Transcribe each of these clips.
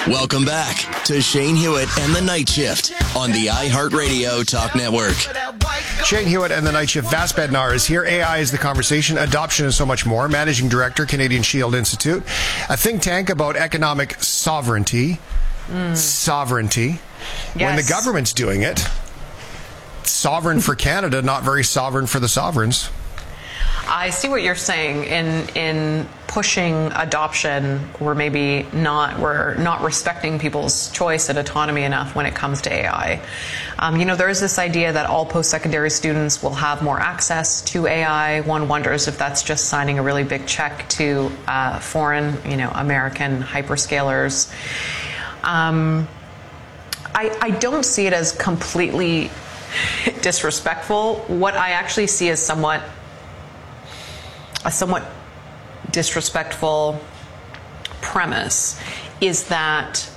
Welcome back to Shane Hewitt and the Night Shift on the iHeartRadio Talk Network. Shane Hewitt and the Night Shift. Vas Bednar is here. AI is the conversation. Adoption is so much more. Managing Director, Canadian Shield Institute. A think tank about economic sovereignty. Sovereignty. Yes. When the government's doing it. Sovereign for Canada, not very sovereign for the sovereigns. I see what you're saying in pushing adoption. We're not respecting people's choice and autonomy enough when it comes to AI. There is this idea that all post-secondary students will have more access to AI. One wonders if that's just signing a really big check to foreign, American hyperscalers. I don't see it as completely disrespectful. What I actually see as a somewhat disrespectful premise is that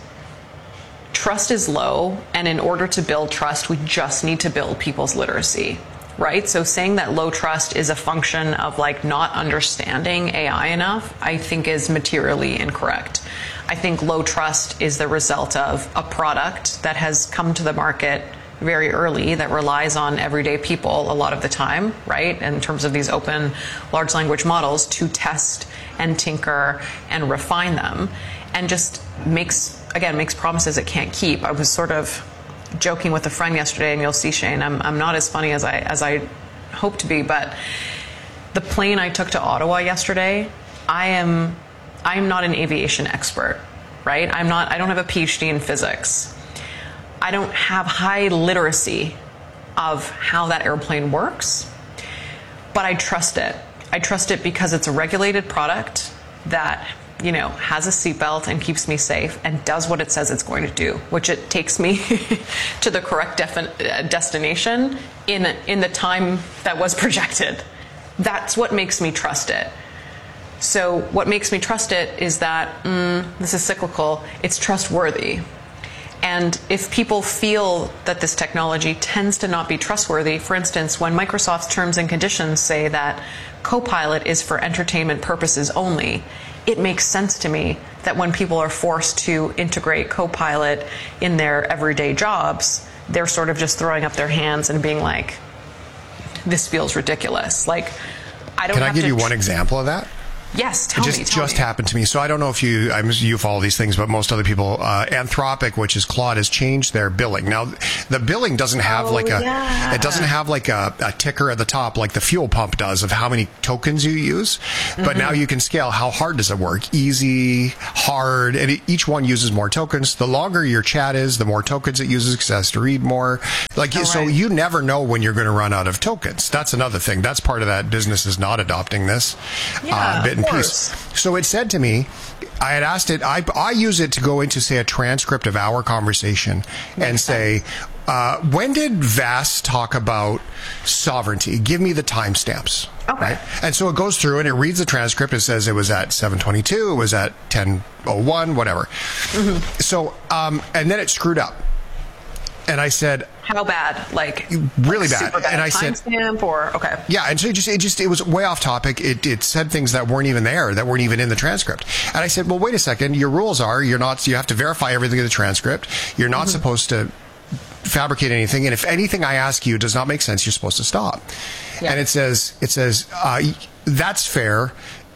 trust is low, and in order to build trust, we just need to build people's literacy, right? So saying that low trust is a function of not understanding AI enough, I think is materially incorrect. I think low trust is the result of a product that has come to the market very early that relies on everyday people a lot of the time, right? In terms of these open large language models to test and tinker and refine them, and just makes promises it can't keep. I was sort of joking with a friend yesterday, and you'll see, Shane, I'm not as funny as I hope to be, but the plane I took to Ottawa yesterday, I'm not an aviation expert, right? I don't have a PhD in physics. I don't have high literacy of how that airplane works, but I trust it. I trust it because it's a regulated product that, has a seatbelt and keeps me safe and does what it says it's going to do, which it takes me to the correct destination in the time that was projected. That's what makes me trust it. So what makes me trust it is that, this is cyclical, it's trustworthy. And if people feel that this technology tends to not be trustworthy, for instance, when Microsoft's terms and conditions say that Copilot is for entertainment purposes only, it makes sense to me that when people are forced to integrate Copilot in their everyday jobs, they're sort of just throwing up their hands and being like, this feels ridiculous. I don't Can I give you one example of that? Yes, tell me. It just happened to me. So I don't know if you follow these things, but most other people, Anthropic, which is Claude, has changed their billing. Now, the billing doesn't have it doesn't have a ticker at the top like the fuel pump does of how many tokens you use. But now you can scale how hard does it work? Easy, hard, and each one uses more tokens. The longer your chat is, the more tokens it uses because it has to read more. So you never know when you're going to run out of tokens. That's another thing. That's part of that business is not adopting this. Bit and piece. So it said to me, I had asked it, I use it to go into, say, a transcript of our conversation and say, when did Vas talk about sovereignty? Give me the timestamps. Okay. Right? And so it goes through and it reads the transcript. It says it was at 7:22, it was at 10:01, whatever. So, and then it screwed up. And I said, how bad? Really bad. Super bad. And I said, timestamp or okay. Yeah, and so it was way off topic. It said things that weren't even there, that weren't even in the transcript. And I said, well, wait a second. Your rules are you have to verify everything in the transcript. You're not supposed to fabricate anything. And if anything I ask you does not make sense, you're supposed to stop. Yeah. And it says, that's fair.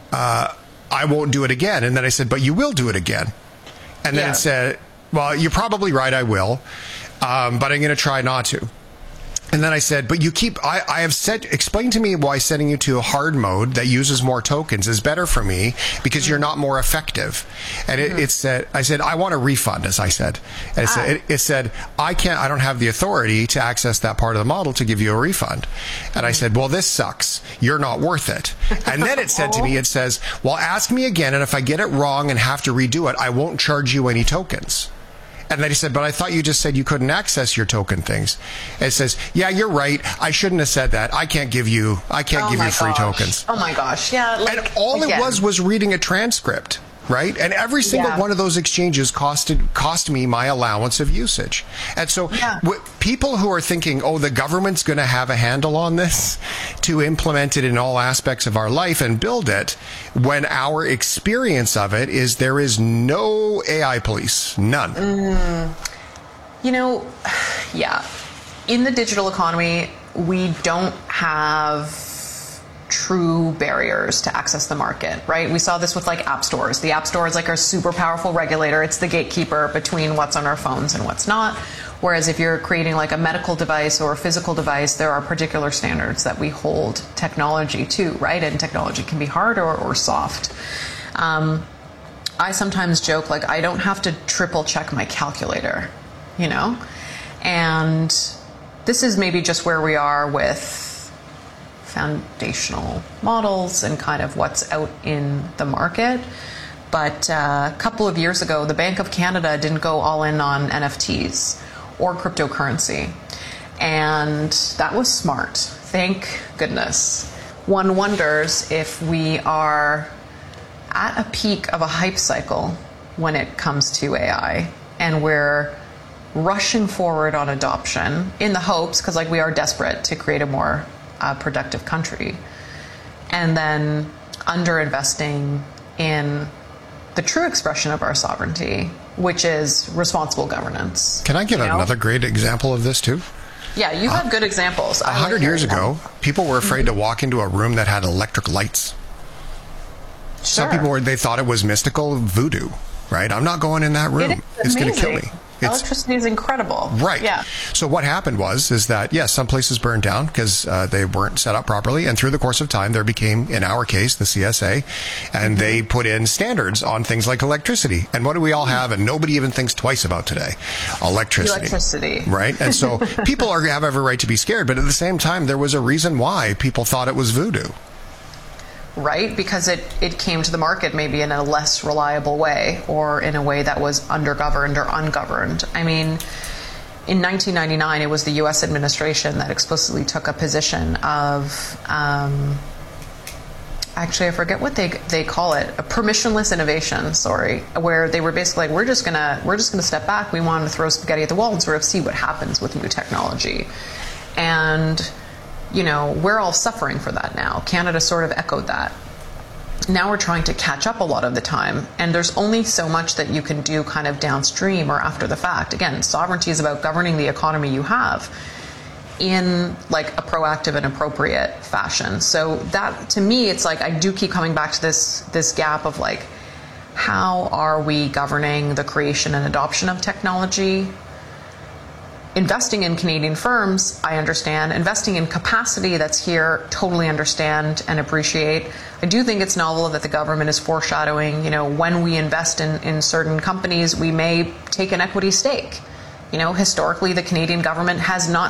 I won't do it again. And then I said, but you will do it again. And then it said, well, you're probably right. I will. But I'm going to try not to. And then I said, but I have said, explain to me why setting you to a hard mode that uses more tokens is better for me because you're not more effective. And it said, I said, I want a refund, as I said. And it said, I don't have the authority to access that part of the model to give you a refund. And I said, well, this sucks. You're not worth it. And then it said to me, it says, well, ask me again. And if I get it wrong and have to redo it, I won't charge you any tokens. And then he said, but I thought you just said you couldn't access your token things. And it says, yeah, you're right. I shouldn't have said that. I can't give you free tokens. Oh my gosh. Yeah. And all it was reading a transcript. right? And every single one of those exchanges cost me my allowance of usage. And so people who are thinking, oh, the government's going to have a handle on this to implement it in all aspects of our life and build it, when our experience of it is there is no AI police, none. You know, in the digital economy, we don't have true barriers to access the market, right? We saw this with like app stores. The app store is like our super powerful regulator. It's the gatekeeper between what's on our phones and what's not. Whereas if you're creating like a medical device or a physical device, there are particular standards that we hold technology to, right? And technology can be hard or soft. I sometimes joke, like, I don't have to triple check my calculator, you know? And this is maybe just where we are with foundational models and kind of what's out in the market. But a couple of years ago, the Bank of Canada didn't go all in on NFTs or cryptocurrency. And that was smart. Thank goodness. One wonders if we are at a peak of a hype cycle when it comes to AI, and we're rushing forward on adoption in the hopes, because like we are desperate to create a more productive country, and then underinvesting in the true expression of our sovereignty, which is responsible governance. Can I give another great example of this too? Yeah, you have good examples. 100 years ago, people were afraid to walk into a room that had electric lights. Some people they thought it was mystical voodoo, right? I'm not going in that room. It's going to kill me. Electricity is incredible. Right. Yeah. So what happened is that, yes, some places burned down because they weren't set up properly. And through the course of time, there became, in our case, the CSA, and they put in standards on things like electricity. And what do we all have? And nobody even thinks twice about today. Electricity. Right. And so people have every right to be scared. But at the same time, there was a reason why people thought it was voodoo. Right? Because it came to the market maybe in a less reliable way, or in a way that was undergoverned or ungoverned. I mean, in 1999, it was the U.S. administration that explicitly took a position of, actually, I forget what they call it, a permissionless innovation, where they were basically like, we're just gonna step back. We want to throw spaghetti at the wall and sort of see what happens with new technology. And you know, we're all suffering for that now. Canada sort of echoed that. Now we're trying to catch up a lot of the time, and there's only so much that you can do kind of downstream or after the fact. Again, sovereignty is about governing the economy you have in like a proactive and appropriate fashion. So that, to me, it's like I do keep coming back to this gap of like, how are we governing the creation and adoption of technology? Investing in Canadian firms, I understand. Investing in capacity that's here, totally understand and appreciate. I do think it's novel that the government is foreshadowing, you know, when we invest in certain companies, we may take an equity stake. You know, historically, the Canadian government has not